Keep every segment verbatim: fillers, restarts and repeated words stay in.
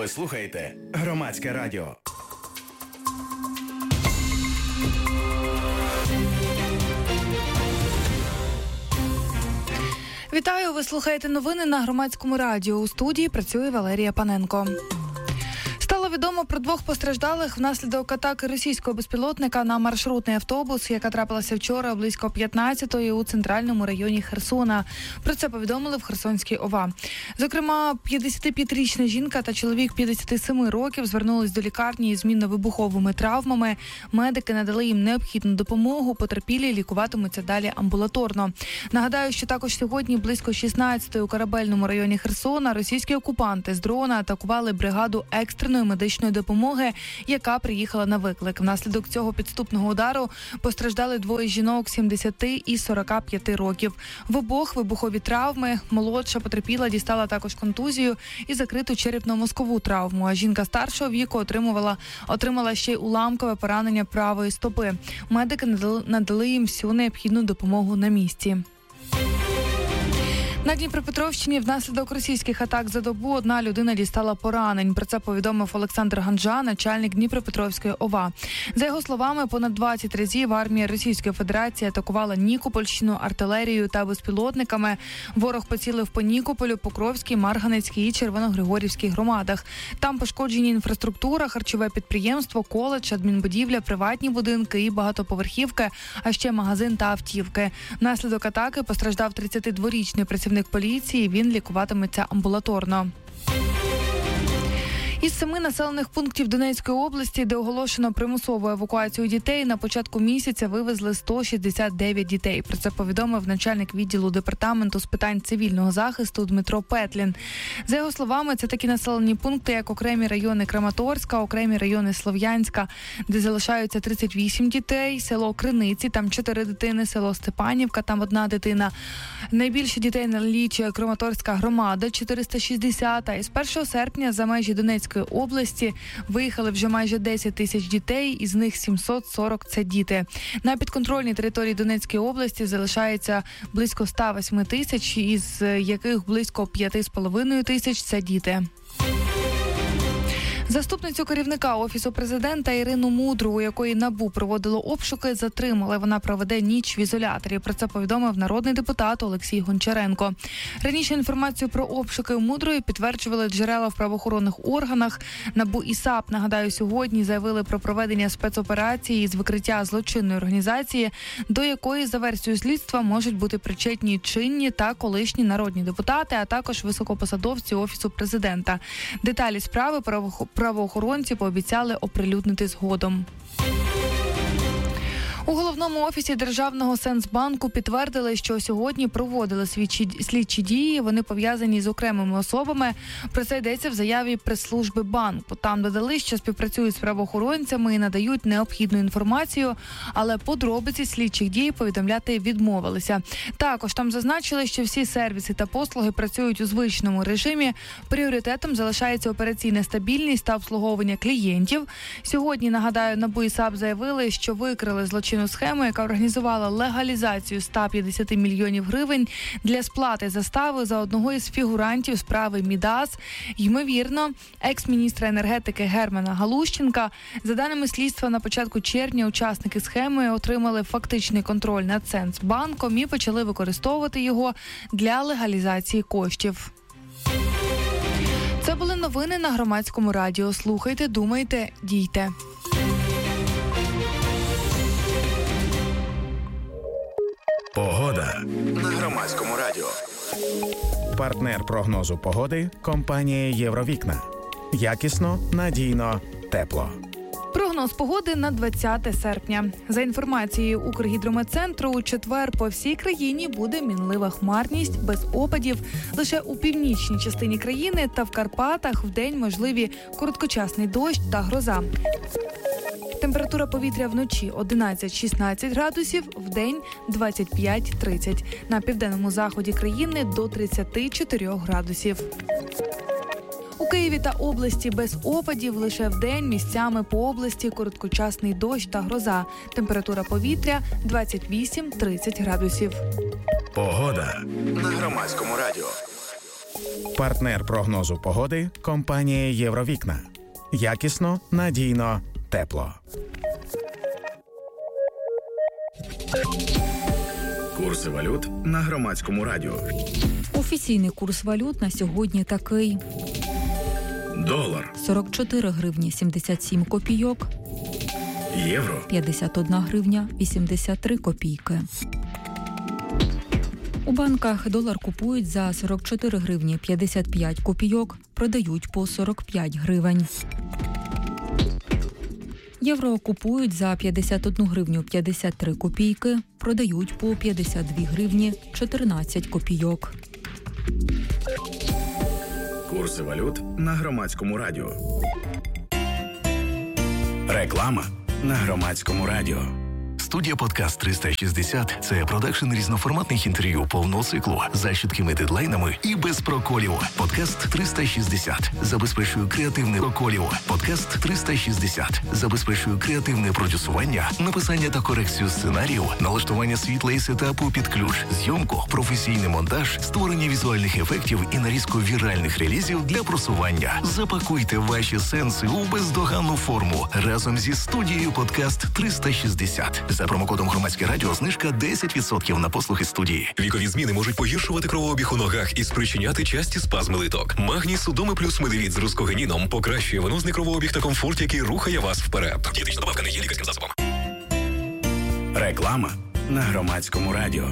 Ви слухаєте Громадське радіо. Вітаю, ви слухаєте новини на Громадському радіо. У студії працює Валерія Паненко. Стало відомо про двох постраждалих внаслідок атаки російського безпілотника на маршрутний автобус, яка трапилася вчора близько п'ятнадцятої у центральному районі Херсона. Про це повідомили в Херсонській ОВА. Зокрема, п'ятдесятип'ятирічна жінка та чоловік п'ятдесяти семи років звернулись до лікарні із мінно-вибуховими травмами. Медики надали їм необхідну допомогу, потерпілі лікуватимуться далі амбулаторно. Нагадаю, що також сьогодні близько шістнадцятої у Корабельному районі Херсона російські окупанти з дрона атакували бригаду екстреної медичної допомоги, яка приїхала на виклик. Внаслідок цього підступного удару постраждали двоє жінок сімдесяти і сорока п'яти років. В обох вибухові травми. Молодша потерпіла дістала також контузію і закриту черепно-мозкову травму, а жінка старшого віку отримувала, отримала ще й уламкове поранення правої стопи. Медики надали, надали їм всю необхідну допомогу на місці. На Дніпропетровщині внаслідок російських атак за добу одна людина дістала поранень. Про це повідомив Олександр Ганжа, начальник Дніпропетровської ОВА. За його словами, понад двадцять разів армія Російської Федерації атакувала Нікопольщину артилерією та безпілотниками. Ворог поцілив по Нікополю, Покровській, Марганецькій і Червоногригорівській громадах. Там пошкоджені інфраструктура, харчове підприємство, коледж, адмінбудівля, приватні будинки і багатоповерхівки, а ще магазин та автівки. Внаслідок атаки постраждав тридцятидворічний працівник поліції, він лікуватиметься амбулаторно. Із семи населених пунктів Донецької області, де оголошено примусову евакуацію дітей, на початку місяця вивезли сто шістдесят дев'ять дітей. Про це повідомив начальник відділу департаменту з питань цивільного захисту Дмитро Петлін. За його словами, це такі населені пункти, як окремі райони Краматорська, окремі райони Слов'янська, де залишаються тридцять вісім дітей, село Криниці, там чотири дитини, село Степанівка, там одна дитина. Найбільше дітей налічує Краматорська громада – чотириста шістдесят, а із першого серпня за межі Донецької області виїхали вже майже десять тисяч дітей, із них сімсот сорок – це діти. На підконтрольній території Донецької області залишається близько ста восьми тисяч, із яких близько п'яти з половиною тисяч – це діти. Заступницю керівника Офісу президента Ірину Мудру, у якої НАБУ проводило обшуки, затримали. Вона проведе ніч в ізоляторі. Про це повідомив народний депутат Олексій Гончаренко. Раніше інформацію про обшуки у Мудрої підтверджували джерела в правоохоронних органах. НАБУ і САП, нагадаю, сьогодні заявили про проведення спецоперації з викриття злочинної організації, до якої, за версією слідства, можуть бути причетні чинні та колишні народні депутати, а також високопосадовці Офісу президента. Деталі справи правоохоронці пообіцяли оприлюднити згодом. У головному офісі Державного Сенсбанку підтвердили, що сьогодні проводили слідчі, слідчі дії, вони пов'язані з окремими особами. Про це йдеться в заяві прес-служби банку. Там додали, що співпрацюють з правоохоронцями і надають необхідну інформацію, але подробиці слідчих дій повідомляти відмовилися. Також там зазначили, що всі сервіси та послуги працюють у звичному режимі. Пріоритетом залишається операційна стабільність та обслуговування клієнтів. Сьогодні, нагадаю, НАБУ і САП заявили, що викрили злочин схему, яка організувала легалізацію ста п'ятдесят мільйонів гривень для сплати застави за одного із фігурантів справи Мідас, ймовірно, екс-міністра енергетики Германа Галущенка. За даними слідства, на початку червня учасники схеми отримали фактичний контроль над Сенсбанком і почали використовувати його для легалізації коштів. Це були новини на Громадському радіо. Слухайте, думайте, дійте. Погода на Громадському радіо. Партнер прогнозу погоди – компанія «Євровікна». Якісно, надійно, тепло. Прогноз погоди на двадцяте серпня. За інформацією Укргідрометцентру, у четвер по всій країні буде мінлива хмарність, без опадів. Лише у північній частині країни та в Карпатах вдень можливі короткочасний дощ та гроза. Температура повітря вночі одинадцять-шістнадцять градусів, вдень двадцять п'ять - тридцять. На південному заході країни до тридцять чотири градусів. У Києві та області без опадів, лише вдень місцями по області короткочасний дощ та гроза. Температура повітря двадцять вісім - тридцять градусів. Погода на Громадському радіо. Партнер прогнозу погоди – компанія «Євровікна». Якісно, надійно, тепло. Курси валют на Громадському радіо. Офіційний курс валют на сьогодні такий. Долар сорок чотири гривні сімдесят сім копійок. Євро п'ятдесят одна гривня вісімдесят три копійки. У банках долар купують за сорок чотири гривні п'ятдесят п'ять копійок, продають по сорок п'ять гривень. Євро купують за п'ятдесят одну гривню п'ятдесят три копійки, продають по п'ятдесят дві гривні чотирнадцять копійок. Курси валют на Громадському радіо. Реклама на Громадському радіо. Студія «Подкаст триста шістдесят» – це продакшн різноформатних інтерв'ю повного циклу за чіткими дедлайнами і без проколів. «Подкаст триста шістдесят» забезпечує креативне проколів. «Подкаст триста шістдесят» забезпечує креативне продюсування, написання та корекцію сценаріїв, налаштування світла і сетапу під ключ, зйомку, професійний монтаж, створення візуальних ефектів і нарізку віральних релізів для просування. Запакуйте ваші сенси у бездоганну форму разом зі студією «Подкаст триста шістдесят». За промокодом «Громадське радіо» знижка десять відсотків на послуги студії. Вікові зміни можуть погіршувати кровообіг у ногах і спричиняти часті спазми литок. Магній Судоми плюс медивіт з рускогеніном покращує венозний кровообіг та комфорт, який рухає вас вперед. Дієтична добавка не є лікарським засобом. Реклама на Громадському радіо.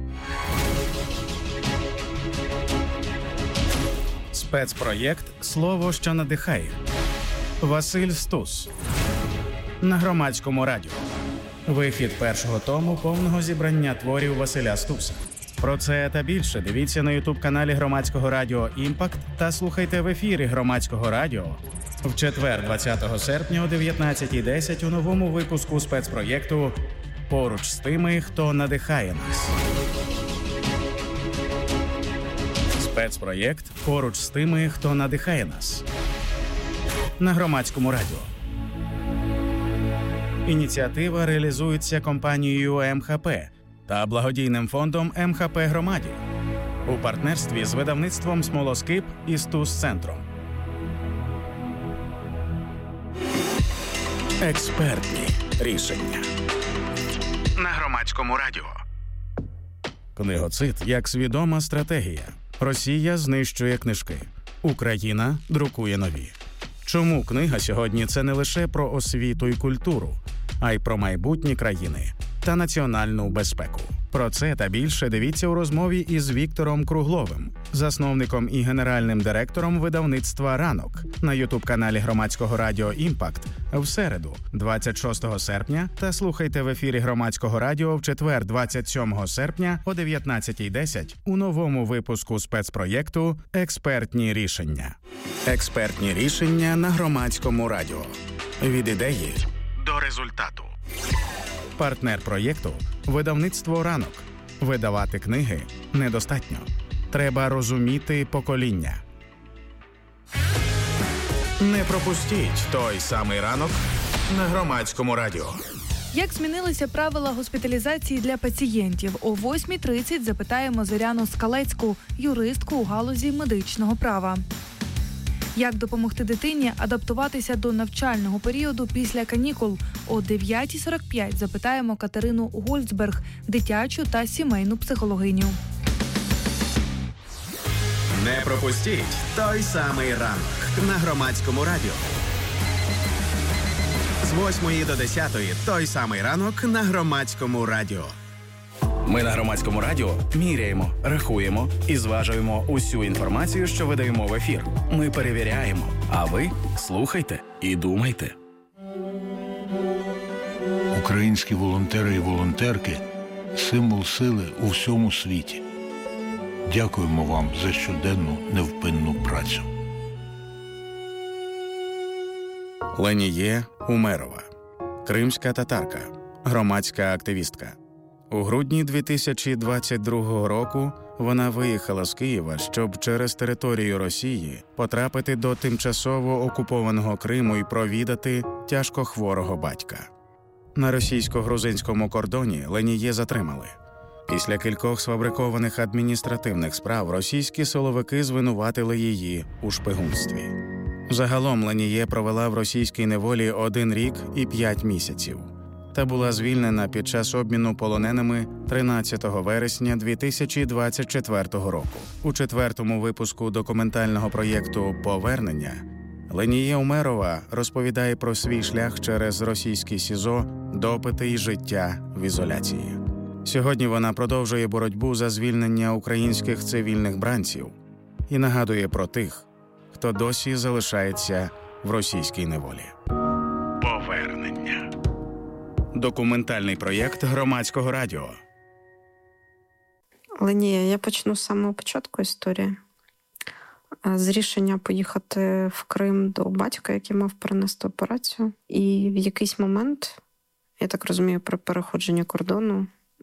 Спецпроєкт «Слово, що надихає». Василь Стус. На Громадському радіо. Вихід першого тому повного зібрання творів Василя Стуса. Про це та більше дивіться на ютуб-каналі Громадського радіо «Імпакт» та слухайте в ефірі Громадського радіо в четвер, двадцятого серпня о дев'ятнадцятій десять у новому випуску спецпроєкту «Поруч з тими, хто надихає нас». Спецпроєкт «Поруч з тими, хто надихає нас» на Громадському радіо. Ініціатива реалізується компанією ем ха пе та благодійним фондом ем ха пе «Громаді» у партнерстві з видавництвом «Смолоскип» і «Стус-центром». Експертні рішення на Громадському радіо. Книгоцид як свідома стратегія. Росія знищує книжки. Україна друкує нові. Чому книга сьогодні – це не лише про освіту і культуру, а й про майбутні країни та національну безпеку? Про це та більше дивіться у розмові із Віктором Кругловим, засновником і генеральним директором видавництва «Ранок» на ютуб-каналі Громадського радіо «Імпакт» в середу, двадцять шостого серпня, та слухайте в ефірі Громадського радіо в четвер, двадцять сьомого серпня о дев'ятнадцятій десять у новому випуску спецпроєкту «Експертні рішення». Експертні рішення на Громадському радіо. Від ідеї до результату. Партнер проєкту – видавництво «Ранок». Видавати книги недостатньо. Треба розуміти покоління. Не пропустіть той самий ранок на Громадському радіо. Як змінилися правила госпіталізації для пацієнтів? О восьмій тридцять запитаємо Зоряну Скалецьку, юристку у галузі медичного права. Як допомогти дитині адаптуватися до навчального періоду після канікул? О дев'ятій сорок п'ять запитаємо Катерину Гольцберг, дитячу та сімейну психологиню. Не пропустіть той самий ранок на Громадському радіо. З восьмої до десятої той самий ранок на Громадському радіо. Ми на Громадському радіо міряємо, рахуємо і зважуємо усю інформацію, що видаємо в ефір. Ми перевіряємо, а ви слухайте і думайте. Українські волонтери і волонтерки – символ сили у всьому світі. Дякуємо вам за щоденну невпинну працю. Леніє Умерова. Кримська татарка. Громадська активістка. У грудні дві тисячі двадцять другого року вона виїхала з Києва, щоб через територію Росії потрапити до тимчасово окупованого Криму і провідати тяжко хворого батька. На російсько-грузинському кордоні Леніє затримали. Після кількох сфабрикованих адміністративних справ російські силовики звинуватили її у шпигунстві. Загалом Леніє провела в російській неволі один рік і п'ять місяців та була звільнена під час обміну полоненими тринадцятого вересня дві тисячі двадцять четвертого року. У четвертому випуску документального проєкту «Повернення» Леніє Умерова розповідає про свій шлях через російські СІЗО, допити і життя в ізоляції. Сьогодні вона продовжує боротьбу за звільнення українських цивільних бранців і нагадує про тих, хто досі залишається в російській неволі. Повернення. Документальний проєкт Громадського радіо. Ленія, я почну з самого початку історії. З рішення поїхати в Крим до батька, який мав перенести операцію. І в якийсь момент, я так розумію, при переходженні кордону,